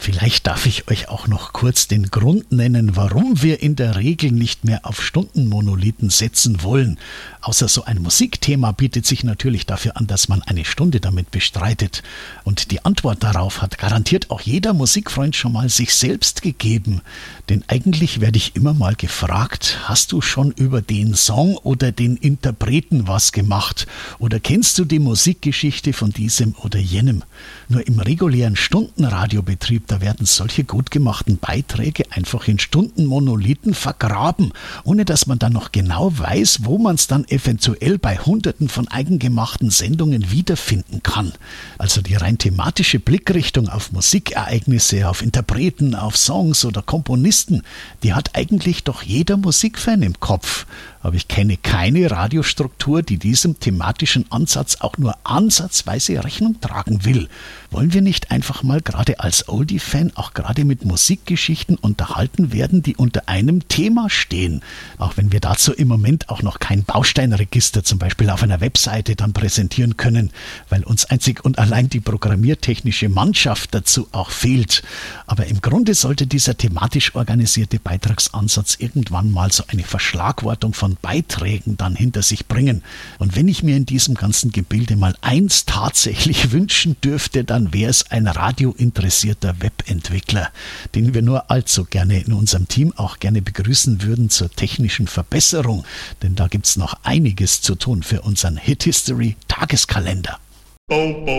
Vielleicht darf ich euch auch noch kurz den Grund nennen, warum wir in der Regel nicht mehr auf Stundenmonolithen setzen wollen. Außer so ein Musikthema bietet sich natürlich dafür an, dass man eine Stunde damit bestreitet. Und die Antwort darauf hat garantiert auch jeder Musikfreund schon mal sich selbst gegeben. Denn eigentlich werde ich immer mal gefragt, hast du schon über den Song oder den Interpreten was gemacht? Oder kennst du die Musikgeschichte von diesem oder jenem? Nur im regulären Stundenradiobetrieb, da werden solche gut gemachten Beiträge einfach in Stundenmonolithen vergraben, ohne dass man dann noch genau weiß, wo man es dann eventuell bei Hunderten von eigengemachten Sendungen wiederfinden kann. Also die rein thematische Blickrichtung auf Musikereignisse, auf Interpreten, auf Songs oder Komponisten, die hat eigentlich doch jeder Musikfan im Kopf. Aber ich kenne keine Radiostruktur, die diesem thematischen Ansatz auch nur ansatzweise Rechnung tragen will. Wollen wir nicht einfach mal gerade als Oldie-Fan auch gerade mit Musikgeschichten unterhalten werden, die unter einem Thema stehen? Auch wenn wir dazu im Moment auch noch kein Bausteinregister zum Beispiel auf einer Webseite dann präsentieren können, weil uns einzig und allein die programmiertechnische Mannschaft dazu auch fehlt. Aber im Grunde sollte dieser thematisch organisierte Beitragsansatz irgendwann mal so eine Verschlagwortung von Beiträgen dann hinter sich bringen. Und wenn ich mir in diesem ganzen Gebilde mal eins tatsächlich wünschen dürfte, dann wäre es ein radiointeressierter Webentwickler, den wir nur allzu gerne in unserem Team auch gerne begrüßen würden zur technischen Verbesserung. Denn da gibt es noch einiges zu tun für unseren Hit History Tageskalender.